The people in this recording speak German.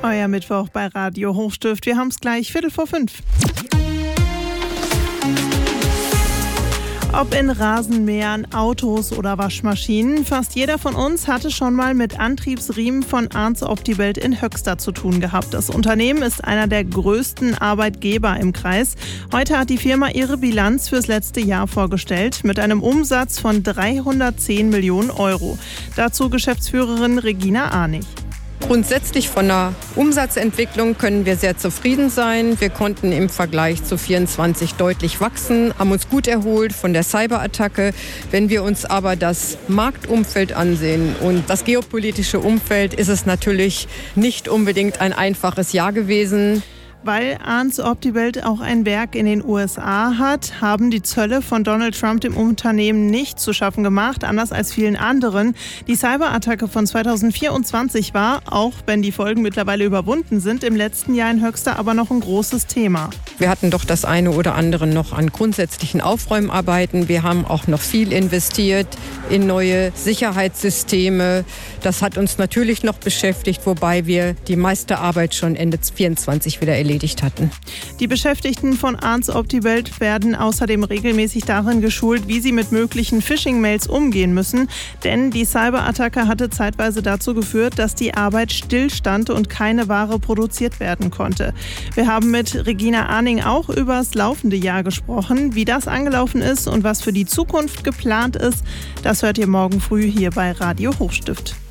Euer Mittwoch bei Radio Hochstift. Wir haben es gleich 4:45. Ob in Rasenmähern, Autos oder Waschmaschinen, fast jeder von uns hatte schon mal mit Antriebsriemen von Arns Optiwelt in Höxter zu tun gehabt. Das Unternehmen ist einer der größten Arbeitgeber im Kreis. Heute hat die Firma ihre Bilanz fürs letzte Jahr vorgestellt mit einem Umsatz von 310 Millionen Euro. Dazu Geschäftsführerin Regina Arnig. Grundsätzlich von der Umsatzentwicklung können wir sehr zufrieden sein. Wir konnten im Vergleich zu 24 deutlich wachsen, haben uns gut erholt von der Cyberattacke. Wenn wir uns aber das Marktumfeld ansehen und das geopolitische Umfeld, ist es natürlich nicht unbedingt ein einfaches Jahr gewesen. Weil Arns Optiwelt auch ein Werk in den USA hat, haben die Zölle von Donald Trump dem Unternehmen nicht zu schaffen gemacht, anders als vielen anderen. Die Cyberattacke von 2024 war, auch wenn die Folgen mittlerweile überwunden sind, im letzten Jahr in Höxter aber noch ein großes Thema. Wir hatten doch das eine oder andere noch an grundsätzlichen Aufräumarbeiten. Wir haben auch noch viel investiert in neue Sicherheitssysteme. Das hat uns natürlich noch beschäftigt, wobei wir die meiste Arbeit schon Ende 2024 wieder erledigt hatten. Die Beschäftigten von Arns Optiwelt werden außerdem regelmäßig darin geschult, wie sie mit möglichen Phishing-Mails umgehen müssen. Denn die Cyberattacke hatte zeitweise dazu geführt, dass die Arbeit stillstand und keine Ware produziert werden konnte. Wir haben mit Regina Arning auch über das laufende Jahr gesprochen. Wie das angelaufen ist und was für die Zukunft geplant ist, das hört ihr morgen früh hier bei Radio Hochstift.